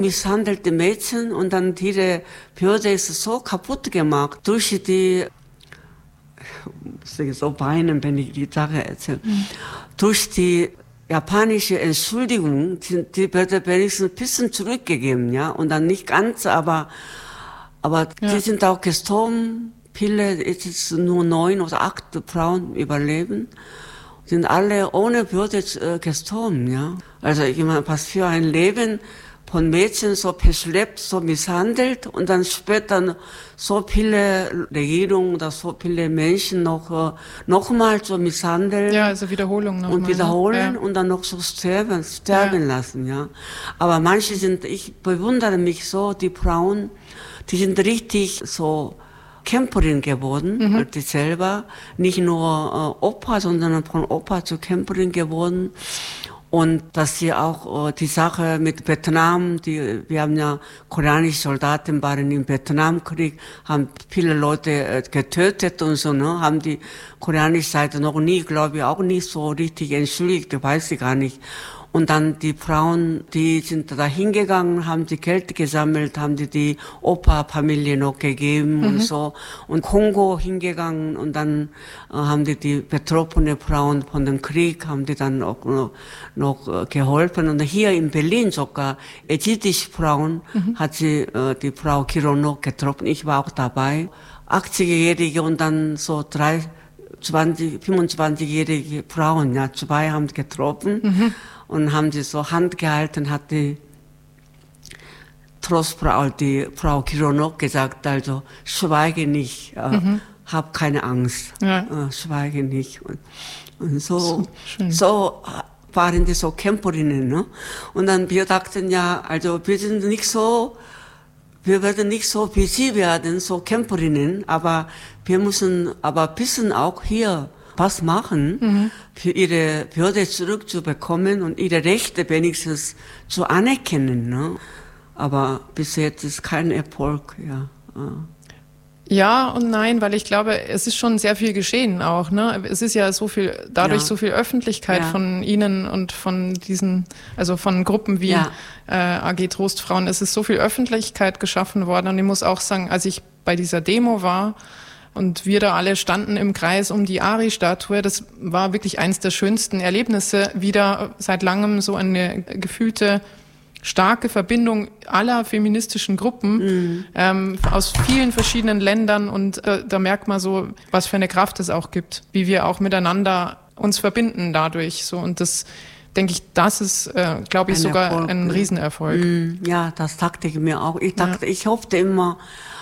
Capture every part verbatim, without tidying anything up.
misshandelte Mädchen und dann ihre Würde ist so kaputt gemacht durch die, ich muss so weinen, wenn ich die Sache erzähle, mhm. durch die japanische Entschuldigung, die, die wird wenigstens ein bisschen zurückgegeben, ja, und dann nicht ganz, aber, aber ja. die sind auch gestorben, viele, es ist nur neun oder acht Frauen überleben, sind alle ohne Würde äh, gestorben, ja. Also ich meine, was für ein Leben von Mädchen so verschleppt, so misshandelt und dann später so viele Regierungen oder so viele Menschen noch nochmal so misshandeln. Ja, also Wiederholung nochmal. Und wiederholen ja. und dann noch so sterben, sterben ja. lassen, ja. Aber manche sind, ich bewundere mich so, die Frauen, die sind richtig so Camperin geworden, mhm. die selber, nicht nur äh, Opa, sondern von Opa zu Camperin geworden. Und dass sie auch äh, die Sache mit Vietnam, die, wir haben ja koreanische Soldaten waren im Vietnamkrieg, haben viele Leute äh, getötet und so, ne, haben die koreanische Seite noch nie, glaube ich, auch nicht so richtig entschuldigt, weiß ich gar nicht. Und dann die Frauen, die sind da hingegangen, haben die Geld gesammelt, haben die die Opa-Familie noch gegeben mhm. und so. Und Kongo hingegangen und dann äh, haben die die betroffenen Frauen von dem Krieg, haben die dann auch noch, noch äh, geholfen. Und hier in Berlin sogar, ägyptische Frauen, mhm. hat sie äh, die Frau Kirono getroffen. Ich war auch dabei. achtzigjährige und dann so drei, zwanzig, fünfundzwanzigjährige Frauen, ja, zwei haben getroffen. Mhm. Und haben sie so Hand gehalten, hat die Trostfrau, die Frau Kirono gesagt, also schweige nicht, äh, mhm. hab keine Angst, ja. äh, schweige nicht. Und, und so, so, so waren die so Camperinnen, ne? Und dann wir dachten ja, also wir sind nicht so, wir werden nicht so wie sie werden, so Camperinnen, aber wir müssen aber ein bisschen auch hier was machen, mhm. für ihre Würde zurückzubekommen und ihre Rechte wenigstens zu anerkennen. Ne? Aber bis jetzt ist kein Erfolg. Ja. Ja und nein, weil ich glaube, es ist schon sehr viel geschehen auch. Ne? Es ist ja so viel, dadurch ja. so viel Öffentlichkeit ja. von Ihnen und von diesen, also von Gruppen wie ja. äh, A G Trostfrauen. Es ist so viel Öffentlichkeit geschaffen worden. Und ich muss auch sagen, als ich bei dieser Demo war, und wir da alle standen im Kreis um die Ari-Statue. Das war wirklich eins der schönsten Erlebnisse. Wieder seit langem so eine gefühlte, starke Verbindung aller feministischen Gruppen mhm. ähm, aus vielen verschiedenen Ländern. Und äh, da merkt man so, was für eine Kraft es auch gibt, wie wir auch miteinander uns verbinden dadurch. So und das denke ich, das ist, äh, glaube ich, ein sogar Erfolg, ein Riesenerfolg. Mhm. Ja, das dachte ich mir auch. Ich dachte, ja. ich hoffte immer,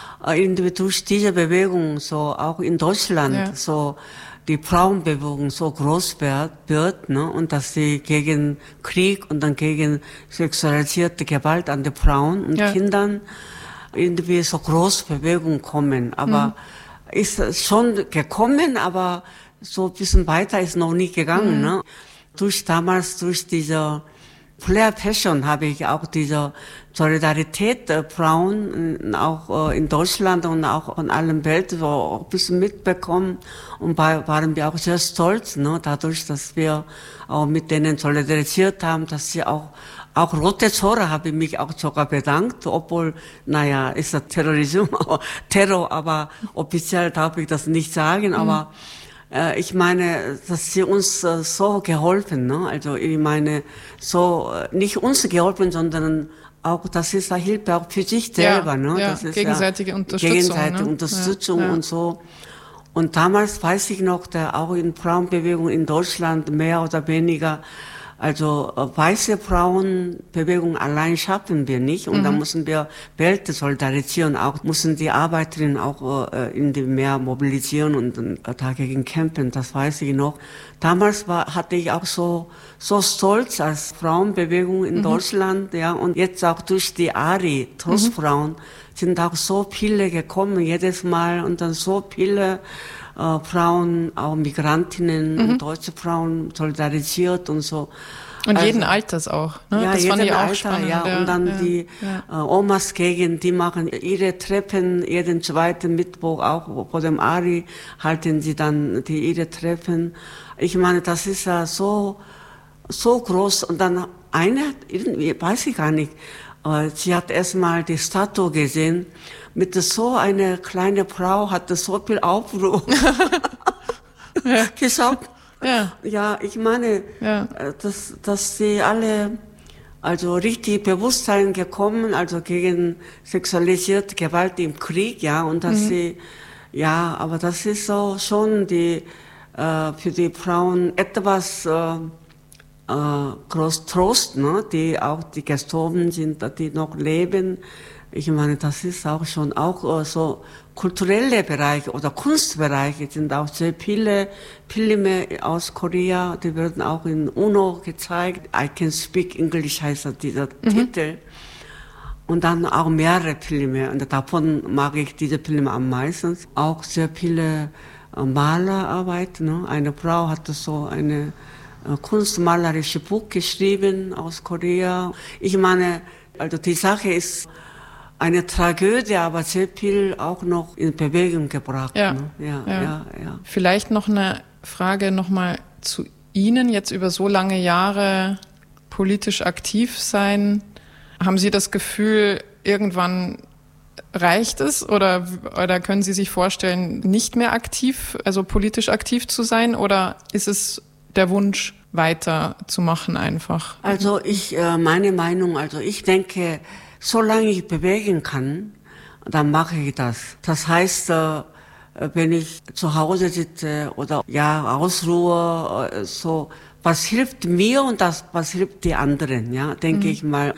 durch diese Bewegung, so auch in Deutschland, ja. so die Frauenbewegung so groß wird, wird, ne, und dass sie gegen Krieg und dann gegen sexualisierte Gewalt an den Frauen und ja. Kindern irgendwie so groß Bewegung kommen. Aber mhm. ist schon gekommen, aber so ein bisschen weiter ist noch nicht gegangen, mhm. ne. Durch damals, durch diese Flair Fashion habe ich auch diese Solidarität der Frauen auch in Deutschland und auch in allen Welt so ein bisschen mitbekommen und waren wir auch sehr stolz, ne, dadurch, dass wir auch mit denen solidarisiert haben, dass sie auch auch Rote Zora habe ich mich auch sogar bedankt, obwohl, naja, ist das Terrorismus, Terror, aber offiziell darf ich das nicht sagen, aber mhm. Ich meine, dass sie uns so geholfen, ne? Also ich meine, so nicht uns geholfen, sondern auch, das ist eine Hilfe auch für sich selber, ja, ne? Ja, das ist gegenseitige ja Unterstützung. Gegenseitige ne? Unterstützung ja, ja. und so. Und damals weiß ich noch, der auch in Frauenbewegung in Deutschland mehr oder weniger, also weiße Frauenbewegung allein schaffen wir nicht und mhm. da müssen wir Welt solidarisieren, auch müssen die Arbeiterinnen auch äh, in die mehr mobilisieren und äh, dagegen kämpfen, das weiß ich noch. Damals war, hatte ich auch so so stolz als Frauenbewegung in mhm. Deutschland, ja, und jetzt auch durch die Ari, Trostfrauen, mhm. sind auch so viele gekommen jedes Mal und dann so viele Äh, Frauen, auch Migrantinnen mhm. und deutsche Frauen solidarisiert und so. Und also, jeden Alters auch, ne? Ja, das fand ich auch Alter, spannend. Ja. Und dann ja, die ja. Äh, Omas gegen, die machen ihre Treffen, jeden zweiten Mittwoch auch vor dem Ari halten sie dann die ihre Treffen. Ich meine, das ist ja so, so groß. Und dann eine, irgendwie, weiß ich gar nicht, Sie hat erstmal die Statue gesehen. Mit so einer kleinen Frau hatte so viel Aufruhr ja. geschaut. Ja. Ja, ich meine, ja. dass, dass sie alle also richtig Bewusstsein gekommen, also gegen sexualisierte Gewalt im Krieg, ja, und dass mhm. sie, ja, aber das ist so schon die, äh, für die Frauen etwas, äh, äh, groß Trost, ne, die auch, die gestorben sind, die noch leben. Ich meine, das ist auch schon auch äh, so kulturelle Bereiche oder Kunstbereiche sind auch sehr viele Filme aus Korea, die werden auch in UNO gezeigt. I Can Speak English heißt dieser mhm. Titel. Und dann auch mehrere Filme. Und davon mag ich diese Filme am meisten. Auch sehr viele äh, Malerarbeit. Ne? Eine Frau hatte so eine äh, kunstmalerische Buch geschrieben aus Korea. Ich meine, also die Sache ist eine Tragödie, aber sehr viel auch noch in Bewegung gebracht. Ja, ne? ja, ja. ja, ja. Vielleicht noch eine Frage nochmal zu Ihnen, jetzt über so lange Jahre politisch aktiv sein. Haben Sie das Gefühl, irgendwann reicht es oder, oder können Sie sich vorstellen, nicht mehr aktiv, also politisch aktiv zu sein, oder ist es der Wunsch, weiter zu machen einfach? Also ich, meine Meinung, also ich denke, solange ich bewegen kann, dann mache ich das. Das heißt, wenn ich zu Hause sitze oder ja Ausruhe, so was hilft mir und das was hilft die anderen, ja, denke mhm. ich mal,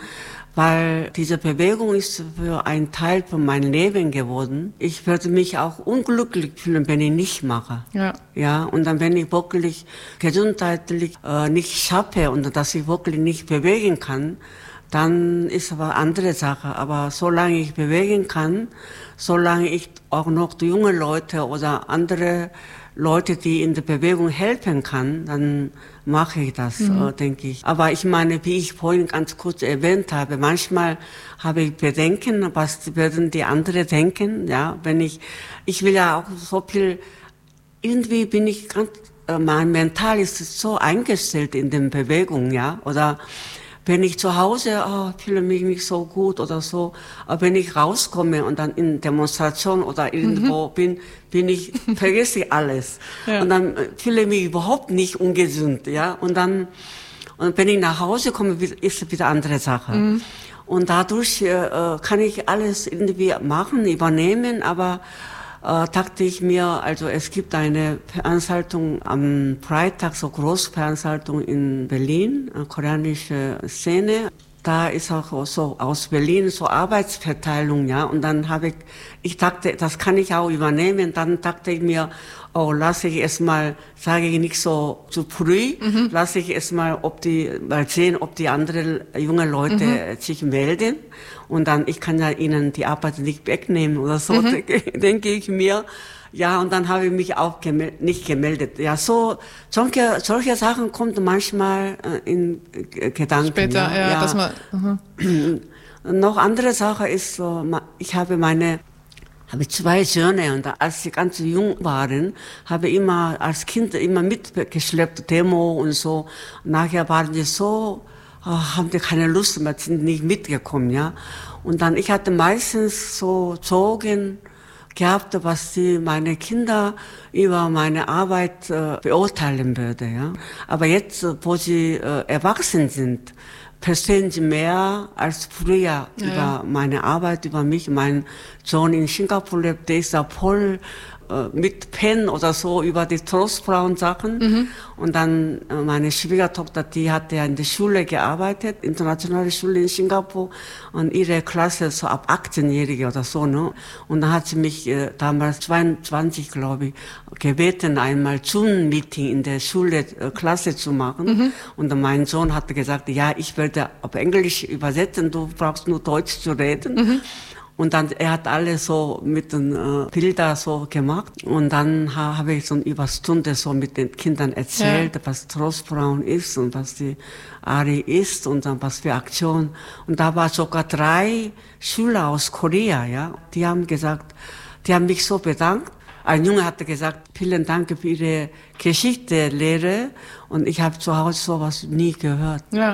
weil diese Bewegung ist für einen Teil von meinem Leben geworden. Ich würde mich auch unglücklich fühlen, wenn ich nicht mache. Ja. Ja, und dann wenn ich wirklich gesundheitlich äh, nicht schaffe und dass ich wirklich nicht bewegen kann, dann ist aber andere Sache. Aber solange ich bewegen kann, solange ich auch noch die jungen Leute oder andere Leute, die in der Bewegung helfen kann, dann mache ich das, mhm. äh, denke ich. Aber ich meine, wie ich vorhin ganz kurz erwähnt habe, manchmal habe ich Bedenken, was werden die anderen denken, ja, wenn ich, ich will ja auch so viel, irgendwie bin ich ganz, äh, mein Mental ist so eingestellt in den Bewegungen, ja, oder wenn ich zu Hause oh, fühle mich nicht so gut oder so, aber wenn ich rauskomme und dann in Demonstration oder irgendwo mhm. bin, bin ich vergesse ich alles ja. und dann fühle ich mich überhaupt nicht ungesund, ja. Und dann und wenn ich nach Hause komme, ist es wieder andere Sache. Mhm. Und dadurch äh, kann ich alles irgendwie machen, übernehmen, aber Äh, dachte ich mir, also es gibt eine Veranstaltung am Freitag, so Großveranstaltung in Berlin, eine koreanische Szene. Da ist auch so aus Berlin so Arbeitsverteilung, ja. Und dann habe ich, ich dachte, das kann ich auch übernehmen. Dann dachte ich mir, oh, lasse ich erstmal, sage ich nicht so zu früh, mhm. lasse ich erstmal, ob die, mal sehen, ob die anderen jungen Leute mhm. sich melden. Und dann, ich kann ja ihnen die Arbeit nicht wegnehmen oder so, mhm. denke, denke ich mir. Ja, und dann habe ich mich auch gemel- nicht gemeldet. Ja, so, solche, solche Sachen kommen manchmal äh, in äh, Gedanken. Später, ja, ja, ja. Dass man, uh-huh. Noch andere Sache ist so, ich habe meine, habe zwei Söhne und als sie ganz jung waren, habe ich immer als Kind immer mitgeschleppt, Demo und so. Und nachher waren die so, oh, haben die keine Lust mehr, sind nicht mitgekommen, ja. Und dann, ich hatte meistens so Sorgen gehabt, was die meine Kinder über meine Arbeit äh, beurteilen würde, ja. Aber jetzt, wo sie äh, erwachsen sind, verstehen sie mehr als früher ja, über ja. meine Arbeit, über mich. Mein Sohn in Singapur lebt, der ist da voll äh, mit Pen oder so über die Trostfrauen-Sachen. Mhm. Und dann äh, meine Schwiegertochter, die hat ja in der Schule gearbeitet, internationale Schule in Singapur. Und ihre Klasse so ab achtzehnjährige oder so, ne. Und dann hat sie mich äh, damals zweiundzwanzig, glaube ich, gebeten, einmal Zoom-Meeting in der Schule, äh, Klasse zu machen. Mhm. Und dann mein Sohn hatte gesagt, ja, ich werde auf Englisch übersetzen, du brauchst nur Deutsch zu reden. Mhm. Und dann, er hat alles so mit den äh, Bildern so gemacht. Und dann ha, habe ich so über Stunde so mit den Kindern erzählt, ja. was Trostfrauen ist und was die Ari ist und dann was für Aktion. Und da war sogar drei Schüler aus Korea, ja. Die haben gesagt, die haben mich so bedankt. Ein Junge hatte gesagt, vielen Dank für Ihre Geschichte, Lehre. Und ich habe zu Hause sowas nie gehört. Ja.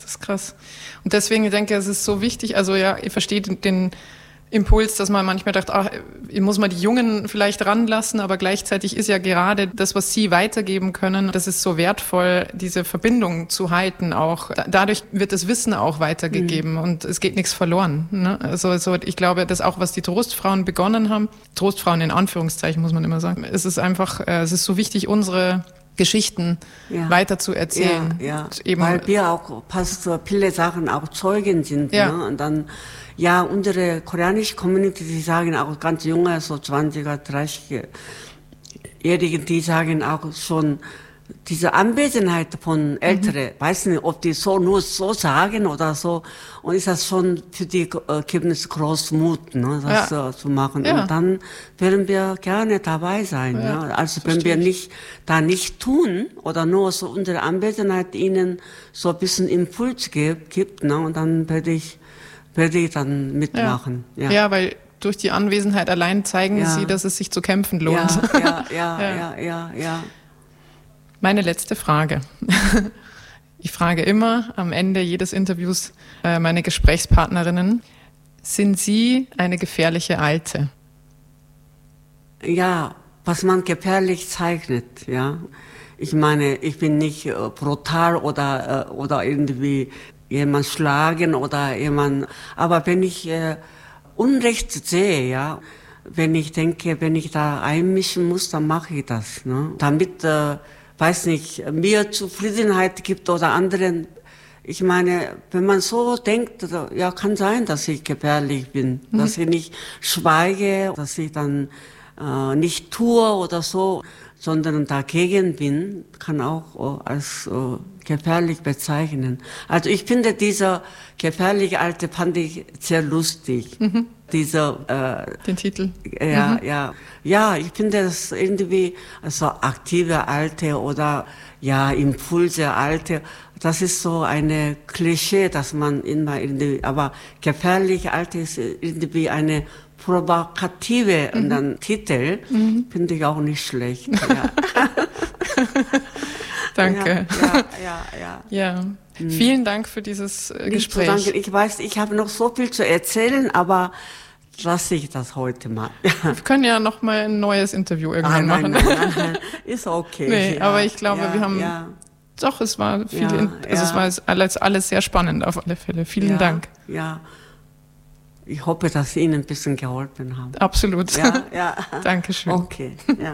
das ist krass. Und deswegen denke ich, es ist so wichtig, also ja, ihr versteht den Impuls, dass man manchmal dachte, ach, muss man die Jungen vielleicht ranlassen, aber gleichzeitig ist ja gerade das, was sie weitergeben können, das ist so wertvoll, diese Verbindung zu halten auch. Dadurch wird das Wissen auch weitergegeben mhm. und es geht nichts verloren. Ne? Also, also ich glaube, das auch, was die Trostfrauen begonnen haben, Trostfrauen in Anführungszeichen muss man immer sagen, es ist einfach, es ist so wichtig, unsere Geschichten ja. weiter zu erzählen. Ja, ja. Eben weil wir auch fast viele Sachen auch Zeugen sind. Ja. Ne? Und dann, ja, unsere koreanische Community, die sagen auch ganz junge, so zwanziger, dreißiger-Jährigen, die sagen auch schon, diese Anwesenheit von Älteren, mhm. weiß nicht, ob die so nur so sagen oder so, und ist das schon für die äh, gibt es groß Mut, ne, das ja. äh, zu machen. Ja. Und dann werden wir gerne dabei sein. Ja. Ja. Also wenn wir nicht da nicht tun oder nur so unsere Anwesenheit ihnen so ein bisschen Impuls gibt, gibt, ne, und dann werde ich werde ich dann mitmachen. Ja, ja. ja weil durch die Anwesenheit allein zeigen ja. sie, dass es sich zu kämpfen lohnt. Ja, ja, ja, ja, ja, ja. ja. Meine letzte Frage. Ich frage immer am Ende jedes Interviews äh, meine Gesprächspartnerinnen, sind Sie eine gefährliche Alte? Ja, was man gefährlich zeichnet, ja. Ich meine, ich bin nicht äh, brutal oder, äh, oder irgendwie jemand schlagen oder jemand, aber wenn ich äh, Unrecht sehe, ja, wenn ich denke, wenn ich da einmischen muss, dann mache ich das, ne? Damit, äh, weiß nicht, mir Zufriedenheit gibt oder anderen. Ich meine, wenn man so denkt, ja, kann sein, dass ich gefährlich bin, mhm. dass ich nicht schweige, dass ich dann äh, nicht tue oder so, sondern dagegen bin, kann auch äh, als äh, gefährlich bezeichnen. Also ich finde, dieser gefährliche Alte fand ich sehr lustig. Mhm. Dieser, äh, den Titel. Ja, mhm. ja. Ja, ich finde das irgendwie, also aktive Alte oder, ja, Impulse Alte, das ist so eine Klischee, dass man immer irgendwie, aber gefährlich Alte ist irgendwie eine provokative mhm. und dann Titel, mhm. finde ich auch nicht schlecht. Ja. Danke. Ja, ja, ja. ja. ja. Mhm. Vielen Dank für dieses äh, Gespräch. Danke. Ich weiß, ich habe noch so viel zu erzählen, aber lasse ich das heute mal. Wir können ja noch mal ein neues Interview irgendwann ah, nein, machen. Nein, nein, nein. Ist okay. Nee, ja, aber ich glaube, ja, wir haben ja. doch, es war viel, ja, also ja. es war alles, alles sehr spannend auf alle Fälle. Vielen ja, Dank. Ja. Ich hoffe, dass Sie Ihnen ein bisschen geholfen haben. Absolut. Ja, ja. Dankeschön. Okay, ja.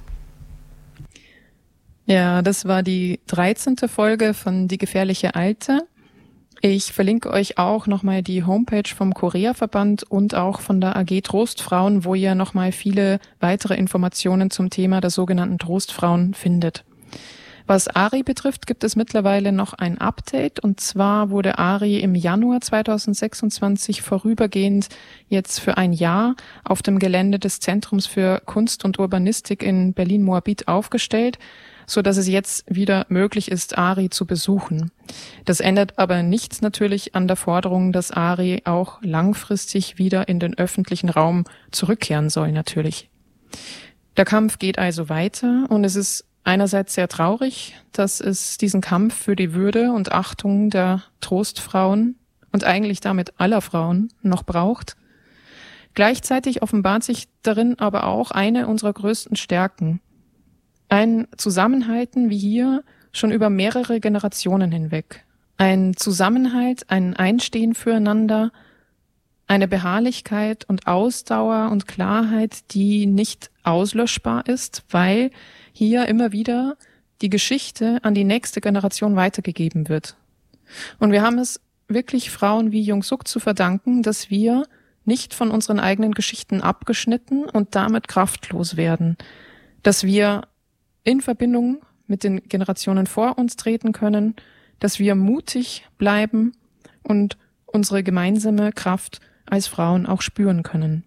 Ja, das war die dreizehnte Folge von Die gefährliche Alte. Ich verlinke euch auch nochmal die Homepage vom Korea-Verband und auch von der A G Trostfrauen, wo ihr nochmal viele weitere Informationen zum Thema der sogenannten Trostfrauen findet. Was Ari betrifft, gibt es mittlerweile noch ein Update, und zwar wurde Ari im Januar zweitausendsechsundzwanzig vorübergehend jetzt für ein Jahr auf dem Gelände des Zentrums für Kunst und Urbanistik in Berlin-Moabit aufgestellt, so dass es jetzt wieder möglich ist, Ari zu besuchen. Das ändert aber nichts natürlich an der Forderung, dass Ari auch langfristig wieder in den öffentlichen Raum zurückkehren soll, natürlich. Der Kampf geht also weiter, und es ist einerseits sehr traurig, dass es diesen Kampf für die Würde und Achtung der Trostfrauen und eigentlich damit aller Frauen noch braucht. Gleichzeitig offenbart sich darin aber auch eine unserer größten Stärken. Ein Zusammenhalten wie hier schon über mehrere Generationen hinweg. Ein Zusammenhalt, ein Einstehen füreinander, eine Beharrlichkeit und Ausdauer und Klarheit, die nicht auslöschbar ist, weil hier immer wieder die Geschichte an die nächste Generation weitergegeben wird. Und wir haben es wirklich Frauen wie Jung-Suk zu verdanken, dass wir nicht von unseren eigenen Geschichten abgeschnitten und damit kraftlos werden, dass wir in Verbindung mit den Generationen vor uns treten können, dass wir mutig bleiben und unsere gemeinsame Kraft als Frauen auch spüren können.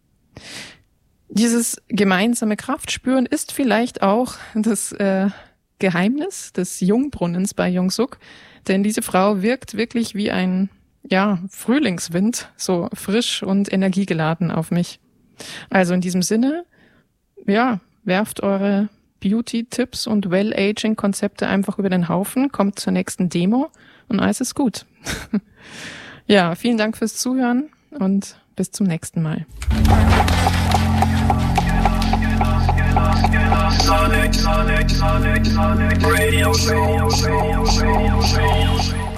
Dieses gemeinsame Kraftspüren ist vielleicht auch das äh, Geheimnis des Jungbrunnens bei Jung-Suk, denn diese Frau wirkt wirklich wie ein ja Frühlingswind, so frisch und energiegeladen auf mich. Also in diesem Sinne, ja, werft eure Beauty-Tipps und Well-Aging-Konzepte einfach über den Haufen, kommt zur nächsten Demo und alles ist gut. Ja, vielen Dank fürs Zuhören und bis zum nächsten Mal. Sonic, Sonic, Sonic, Sonic, Radio Show.